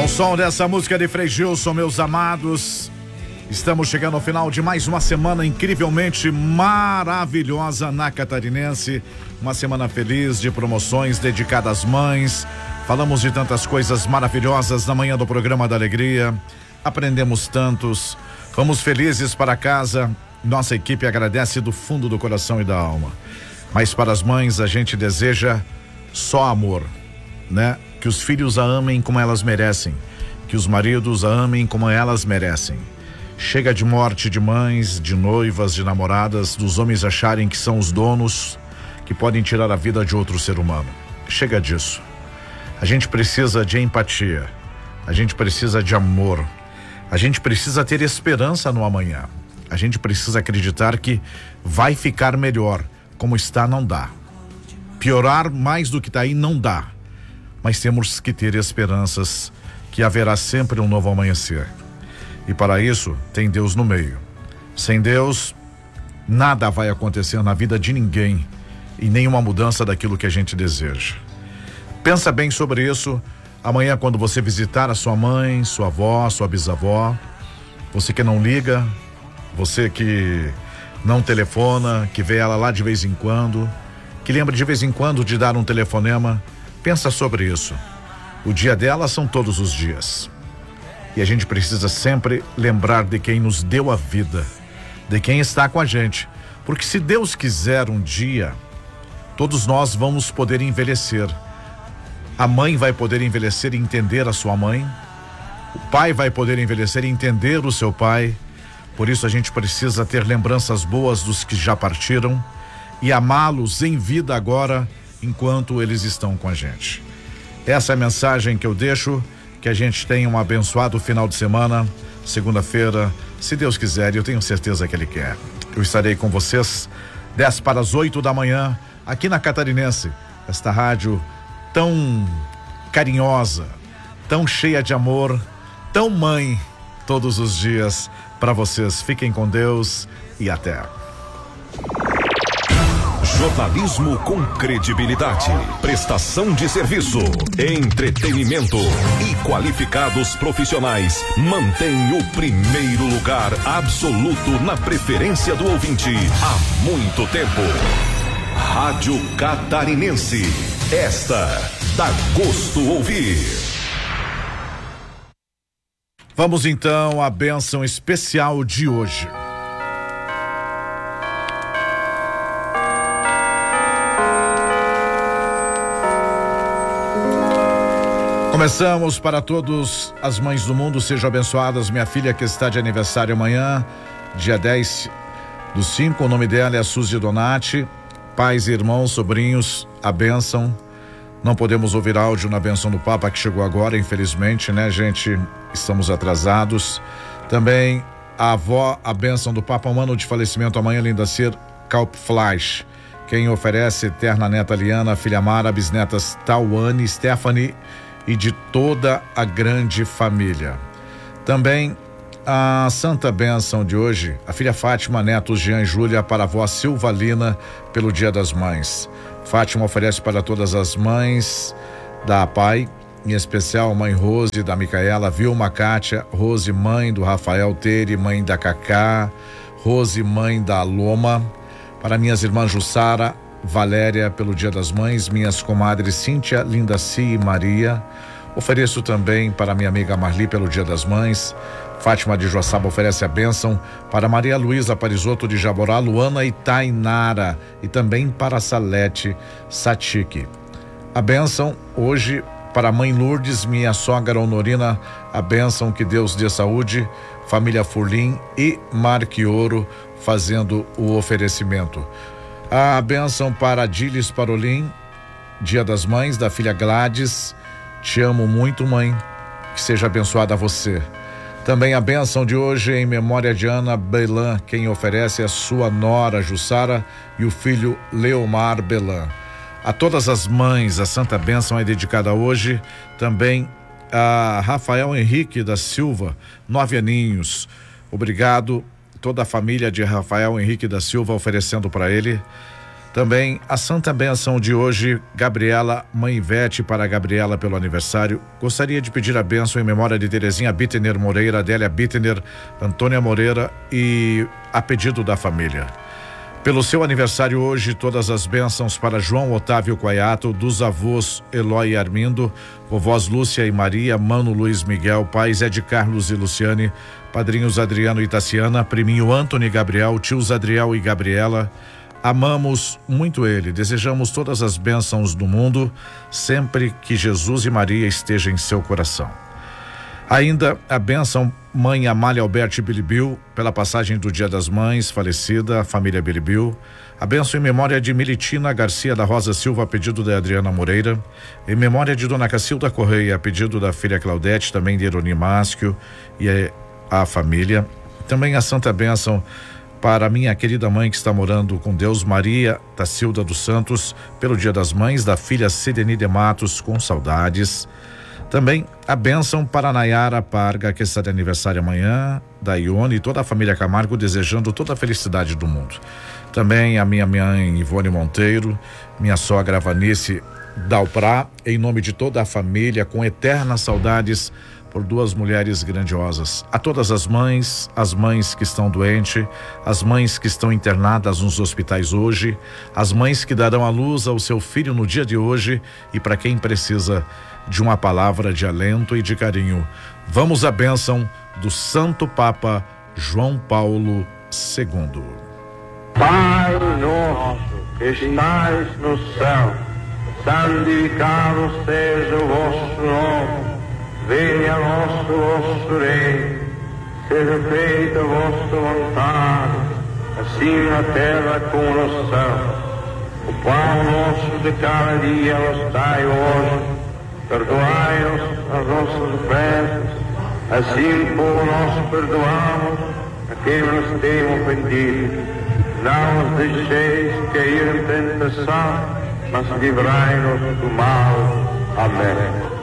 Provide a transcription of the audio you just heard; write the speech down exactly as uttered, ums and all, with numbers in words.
Ao som dessa música de Frei Gilson, meus amados, estamos chegando ao final de mais uma semana incrivelmente maravilhosa na Catarinense. Uma semana feliz de promoções dedicada às mães. Falamos de tantas coisas maravilhosas na manhã do programa da Alegria. Aprendemos tantos. Fomos felizes para casa. Nossa equipe agradece do fundo do coração e da alma. Mas para as mães a gente deseja só amor, né? Que os filhos a amem como elas merecem. Que os maridos a amem como elas merecem. Chega de morte de mães, de noivas, de namoradas, dos homens acharem que são os donos, que podem tirar a vida de outro ser humano. Chega disso. A gente precisa de empatia. A gente precisa de amor. A gente precisa ter esperança no amanhã. A gente precisa acreditar que vai ficar melhor. Como está, não dá. Piorar mais do que está aí, não dá. Mas temos que ter esperanças que haverá sempre um novo amanhecer. E para isso, tem Deus no meio. Sem Deus, nada vai acontecer na vida de ninguém e nenhuma mudança daquilo que a gente deseja. Pensa bem sobre isso. Amanhã, quando você visitar a sua mãe, sua avó, sua bisavó, você que não liga, você que não telefona, que vê ela lá de vez em quando, que lembra de vez em quando de dar um telefonema, pensa sobre isso. O dia dela são todos os dias. E a gente precisa sempre lembrar de quem nos deu a vida, de quem está com a gente. Porque se Deus quiser um dia, todos nós vamos poder envelhecer. A mãe vai poder envelhecer e entender a sua mãe. O pai vai poder envelhecer e entender o seu pai. Por isso a gente precisa ter lembranças boas dos que já partiram e amá-los em vida agora, enquanto eles estão com a gente. Essa é a mensagem que eu deixo. Que a gente tenha um abençoado final de semana. Segunda-feira, se Deus quiser, eu tenho certeza que Ele quer. Eu estarei com vocês dez para as oito da manhã, aqui na Catarinense, esta rádio tão carinhosa, tão cheia de amor, tão mãe, todos os dias para vocês. Fiquem com Deus e até. Jornalismo com credibilidade, prestação de serviço, entretenimento e qualificados profissionais mantém o primeiro lugar absoluto na preferência do ouvinte há muito tempo. Rádio Catarinense, esta dá gosto ouvir. Vamos então à bênção especial de hoje. Começamos para todas as mães do mundo, sejam abençoadas. Minha filha que está de aniversário amanhã, dia dez do cinco, o nome dela é Suzy Donati. Pais, irmãos, sobrinhos, a bênção. Não podemos ouvir áudio na bênção do Papa que chegou agora, infelizmente, né, gente? Estamos atrasados. Também a avó, a bênção do Papa, um ano de falecimento amanhã, linda ser Kalpfleisch. Quem oferece, eterna neta Liana, filha Mara, bisnetas Tawane, Stephanie e de toda a grande família. Também a santa bênção de hoje, a filha Fátima, netos Jean e Júlia, para a avó Silvalina, pelo Dia das Mães. Fátima oferece para todas as mães da Pai, em especial mãe Rose, da Micaela, Vilma, Kátia, Rose, mãe do Rafael Tere, mãe da Cacá, Rose, mãe da Loma, para minhas irmãs Jussara, Valéria, pelo Dia das Mães, minhas comadres Cíntia, Lindaci e Maria. Ofereço também para minha amiga Marli pelo Dia das Mães. Fátima de Joaçaba oferece a bênção para Maria Luísa Parisotto de Jaborá, Luana e Tainara, e também para Salete Satique. A bênção hoje para a mãe Lourdes, minha sogra Honorina, a bênção, que Deus dê saúde, família Furlim e Marquioro fazendo o oferecimento. A bênção para Dilis Parolim, Dia das Mães, da filha Gladys. Te amo muito, mãe. Que seja abençoada você. Também a bênção de hoje em memória de Ana Belan. Quem oferece é a sua nora Jussara e o filho Leomar Belan. A todas as mães, a santa bênção é dedicada hoje também a Rafael Henrique da Silva, nove aninhos. Obrigado. Toda a família de Rafael Henrique da Silva oferecendo para ele. Também a santa bênção de hoje, Gabriela, mãe Ivete, para a Gabriela pelo aniversário. Gostaria de pedir a bênção em memória de Terezinha Bittener Moreira, Adélia Bittener, Antônia Moreira e a pedido da família. Pelo seu aniversário hoje, todas as bênçãos para João Otávio Quaiato, dos avós Eloy e Armindo, vovós Lúcia e Maria, mano Luiz Miguel, pais Ed Carlos e Luciane, padrinhos Adriano e Tassiana, priminho Antony e Gabriel, tios Adriel e Gabriela. Amamos muito ele, desejamos todas as bênçãos do mundo, sempre que Jesus e Maria estejam em seu coração. Ainda a bênção mãe Amália Alberti Bilibil, pela passagem do Dia das Mães, falecida, a família Bilibil. A bênção em memória de Militina Garcia da Rosa Silva, a pedido da Adriana Moreira. Em memória de Dona Cacilda Correia, a pedido da filha Claudete, também de Eroni Másquio e a família. Também a santa bênção para minha querida mãe que está morando com Deus, Maria Tacilda dos Santos, pelo Dia das Mães, da filha Sideni de Matos, com saudades. Também a bênção para Nayara Parga, que está de aniversário amanhã, da Ione e toda a família Camargo, desejando toda a felicidade do mundo. Também a minha mãe Ivone Monteiro, minha sogra Vanice Dalprá, em nome de toda a família, com eternas saudades por duas mulheres grandiosas. A todas as mães, as mães que estão doentes, as mães que estão internadas nos hospitais hoje, as mães que darão à luz ao seu filho no dia de hoje e para quem precisa de uma palavra de alento e de carinho. Vamos à bênção do Santo Papa João Paulo segundo. Pai nosso que estais no céu, santificado seja o vosso nome. Venha a nosso vosso reino, seja feita a vossa vontade, assim na terra como no céu. O pão nosso de cada dia nos dai hoje, perdoai-nos as nossas ofensas, assim como nós perdoamos a quem nos tem ofendido. Não nos deixeis cair em tentação, mas livrai-nos do mal. Amém.